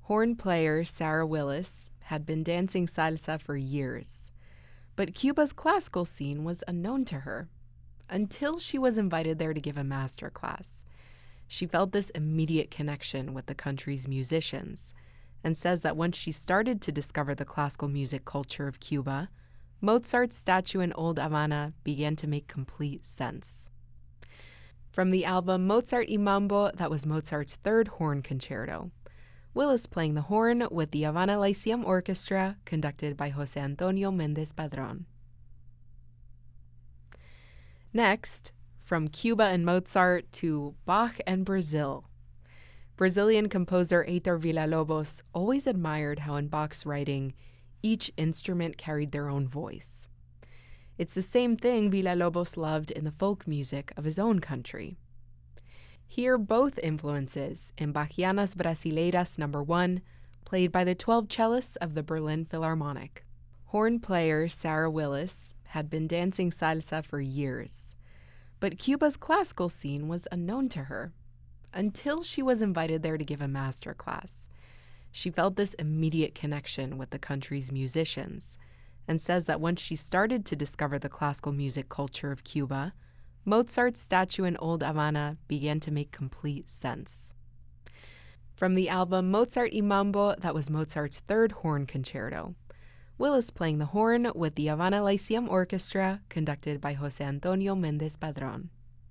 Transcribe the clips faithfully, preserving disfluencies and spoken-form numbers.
Horn player Sarah Willis had been dancing salsa for years, but Cuba's classical scene was unknown to her until she was invited there to give a master class. She felt this immediate connection with the country's musicians and says that once she started to discover the classical music culture of Cuba, Mozart's statue in Old Havana began to make complete sense. From the album Mozart y Mambo, that was Mozart's third horn concerto. Willis playing the horn with the Havana Lyceum Orchestra, conducted by José Antonio Méndez Padrón. Next, from Cuba and Mozart to Bach and Brazil. Brazilian composer Heitor Villa-Lobos always admired how in Bach's writing, each instrument carried their own voice. It's the same thing Villa-Lobos loved in the folk music of his own country. Hear both influences in Bachianas Brasileiras number one, played by the twelve cellists of the Berlin Philharmonic. Horn player Sarah Willis had been dancing salsa for years, but Cuba's classical scene was unknown to her until she was invited there to give a master class. She felt this immediate connection with the country's musicians and says that once she started to discover the classical music culture of Cuba, Mozart's statue in Old Havana began to make complete sense. From the album Mozart y Mambo, that was Mozart's third horn concerto. Willis playing the horn with the Havana Lyceum Orchestra, conducted by José Antonio Méndez Padrón.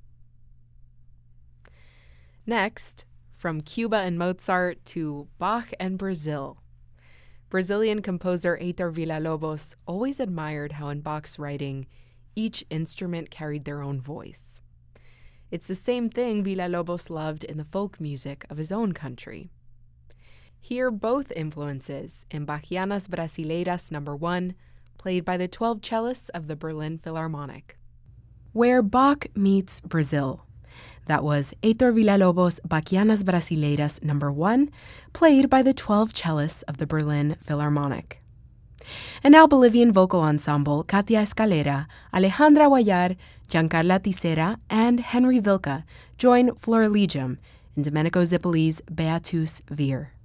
Next, from Cuba and Mozart to Bach and Brazil. Brazilian composer Heitor Villa-Lobos always admired how in Bach's writing, each instrument carried their own voice. It's the same thing Villa-Lobos loved in the folk music of his own country. Hear both influences in Bachianas Brasileiras number one, played by the twelve cellists of the Berlin Philharmonic. Where Bach meets Brazil. That was Heitor Villa-Lobos' Bachianas Brasileiras number one, played by the twelve cellists of the Berlin Philharmonic. And now Bolivian vocal ensemble Katia Escalera, Alejandra Guayar, Giancarla Tisera, and Henry Vilca join Florilegium in Domenico Zippoli's Beatus Vir.